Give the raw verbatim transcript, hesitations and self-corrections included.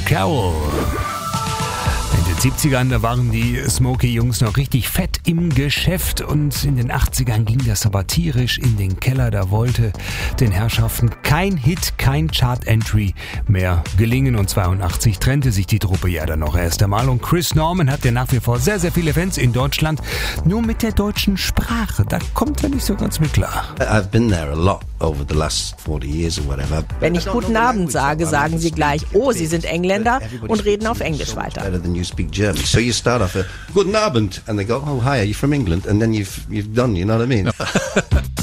Carol. In den siebzigern, da waren die Smokey-Jungs noch richtig fett im Geschäft und in den achtzigern ging das aber tierisch in den Keller. Da wollte den Herrschaften kein Hit, kein Chart-Entry mehr gelingen und zweiundachtzig trennte sich die Truppe ja dann noch erst einmal und Chris Norman hat ja nach wie vor sehr, sehr viele Fans in Deutschland. Nur mit der deutschen Sprache, da kommt er nicht so ganz mit klar. I've been there a lot over the last forty years or whatever. Wenn ich guten Abend sage, sagen sie gleich, oh, sie sind Engländer und reden auf Englisch weiter. Speak German. So you start off a guten Abend and they go, oh hi, are you from England? And then you've you've done, you know what I mean?